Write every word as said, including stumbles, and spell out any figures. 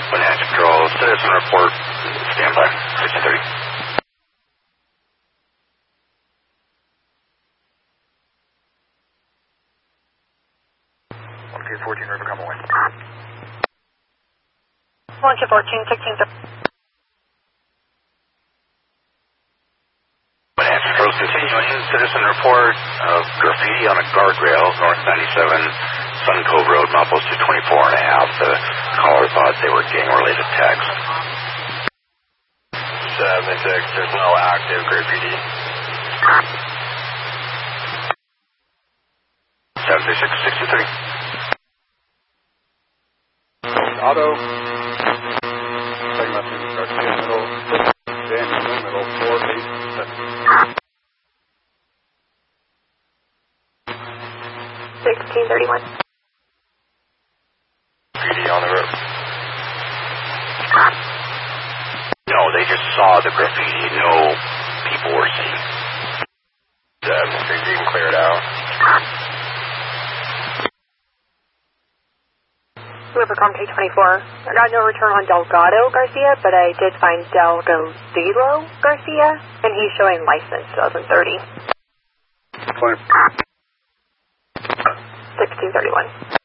Bonanza Control, citizen report, stand by, sixty thirty. one Q fourteen, River, come away. one Q fourteen, sixteen thirty. Bonanza Control, continuing, citizen report of graffiti on a guardrail, North ninety-seven, Sun Cove Road, milepost two twenty-four and a half. The caller thought they were gang-related tags. seven six, there's no active graffiti. seven six six, sixty-three. Auto. Second message, Garcia middle, Daniel middle, four eight seven. sixteen thirty-one. Graffiti on the road. No, they just saw the graffiti. No people were seen. seven six, you can clear it out. Rivercom K twenty-four. I got no return on Delgado Garcia, but I did find Delgadillo Garcia, and he's showing license twenty thirty. twenty. sixteen thirty-one.